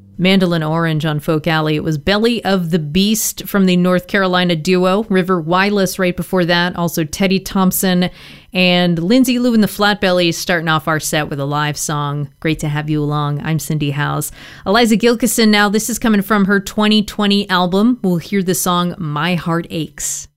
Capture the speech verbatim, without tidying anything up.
Mandolin Orange on Folk Alley. It was Belly of the Beast from the North Carolina duo. River Wireless right before that. Also Teddy Thompson and Lindsay Lou and the Flatbellies starting off our set with a live song. Great to have you along. I'm Cindy Howes. Eliza Gilkison now. This is coming from her twenty twenty album. We'll hear the song My Heart Aches.